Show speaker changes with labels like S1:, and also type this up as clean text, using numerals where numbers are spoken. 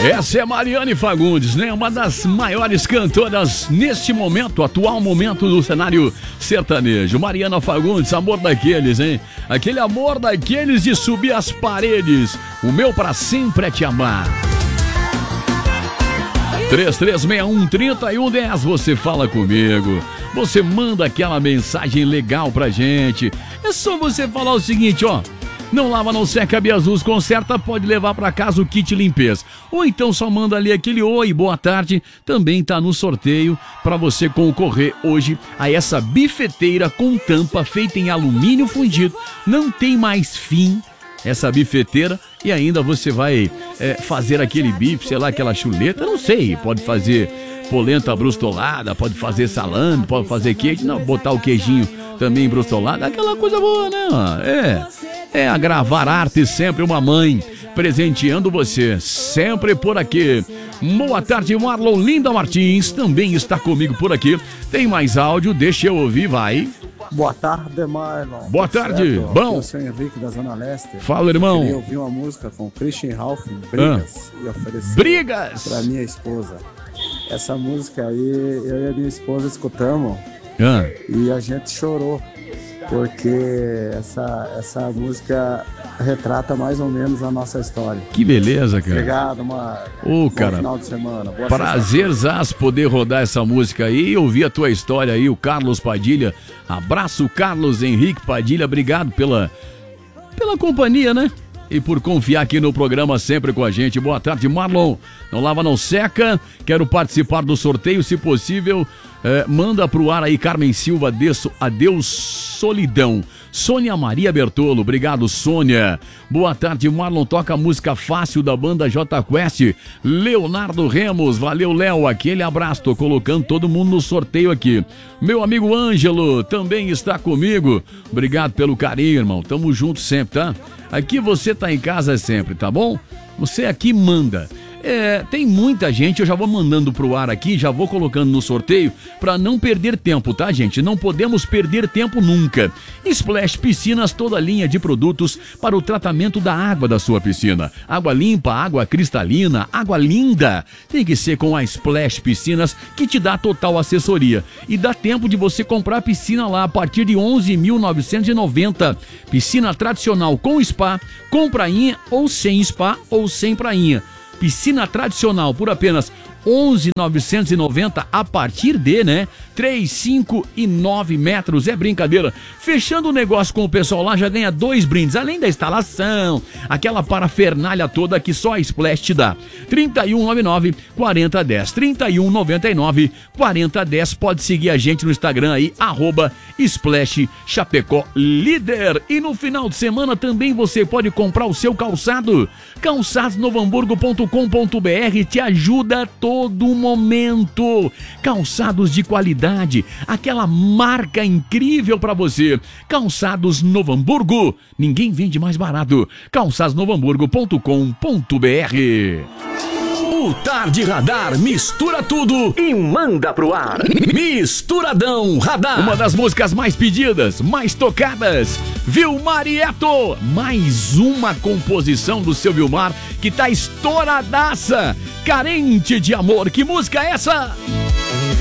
S1: Essa é Mariane Fagundes, né? Uma das maiores cantoras neste momento, atual momento do cenário sertanejo. Mariana Fagundes, amor daqueles, hein? Aquele amor daqueles de subir as paredes. O meu pra sempre é te amar. 3361-3110, você fala comigo. Você manda aquela mensagem legal pra gente. É só você falar o seguinte, ó. Não lava, não seca, Biazus conserta, pode levar para casa o kit limpeza. Ou então só manda ali aquele oi, boa tarde, também tá no sorteio para você concorrer hoje a essa bifeteira com tampa feita em alumínio fundido. Não tem mais fim essa bifeteira e ainda você vai fazer aquele bife, sei lá, aquela chuleta, não sei, pode fazer polenta brustolada, pode fazer salame, pode fazer queijo, não, botar o queijinho também brustolado, aquela coisa boa, né? É a Gravar Arte, sempre uma mãe presenteando você, sempre por aqui. Boa tarde, Marlon. Linda Martins também está comigo por aqui. Tem mais áudio, deixa eu ouvir, vai.
S2: Boa tarde, Marlon.
S1: Boa tarde,
S2: certo?
S1: bom.
S2: Eu sou o Henrique da Zona Leste.
S1: Fala, irmão.
S2: Eu ouvi uma música com Christian Ralph, Brigas, e ofereci
S1: Brigas
S2: para minha esposa. Essa música aí, eu e a minha esposa escutamos e a gente chorou. Porque essa música retrata mais ou menos a nossa história.
S1: Que beleza, cara.
S2: Obrigado, mano.
S1: Bom final
S2: de semana. Boa
S1: Prazerzaço poder rodar essa música aí e ouvir a tua história aí, o Carlos Padilha. Abraço, Carlos Henrique Padilha. Obrigado pela companhia, né? E por confiar aqui no programa sempre com a gente. Boa tarde, Marlon. Não lava, não seca. Quero participar do sorteio, se possível. Manda pro ar aí, Carmen Silva, adeus solidão. Sônia Maria Bertolo, obrigado, Sônia. Boa tarde, Marlon, toca a música Fácil da banda J Quest. Leonardo Remos, valeu, Léo, aquele abraço, tô colocando todo mundo no sorteio aqui. Meu amigo Ângelo também está comigo, obrigado pelo carinho, irmão, tamo junto sempre, tá? Aqui você tá em casa sempre, tá bom? Você aqui manda. Tem muita gente, eu já vou mandando pro ar aqui, já vou colocando no sorteio para não perder tempo, tá, gente? Não podemos perder tempo nunca. Splash Piscinas, toda linha de produtos para o tratamento da água da sua piscina. Água limpa, água cristalina, água linda. Tem que ser com a Splash Piscinas, que te dá total assessoria. E dá tempo de você comprar a piscina lá a partir de 11.990. Piscina tradicional com spa, com prainha ou sem spa ou sem prainha. Piscina tradicional por apenas 11.990 a partir de, 3, 5 e 9 metros, é brincadeira. Fechando o negócio com o pessoal lá, já ganha 2 brindes, além da instalação, aquela parafernália toda que só a Splash te dá. 3199-4010, 3199-4010, pode seguir a gente no Instagram aí, @Splash Chapecó Líder. E no final de semana também você pode comprar o seu calçado. calçadosnovamburgo.com.br te ajuda todo momento. Calçados de qualidade, aquela marca incrível para você. Calçados Novo Hamburgo, ninguém vende mais barato. calçadosnovamburgo.com.br. O Tarde Radar mistura tudo e manda pro ar. Misturadão Radar. Uma das músicas mais pedidas, mais tocadas. Vilmarieto. Mais uma composição do seu Vilmar que tá estouradaça. Carente de amor. Que música é essa?